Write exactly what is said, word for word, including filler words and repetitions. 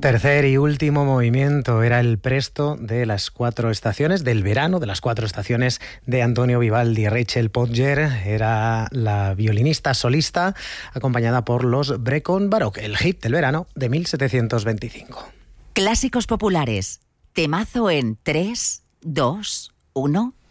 Tercer y último movimiento era el presto de las cuatro estaciones del verano, de las cuatro estaciones de Antonio Vivaldi. Rachel Podger era la violinista solista, acompañada por los Brecon Baroque, el hit del verano de mil setecientos veinticinco. Clásicos populares. Temazo en tres, dos, uno...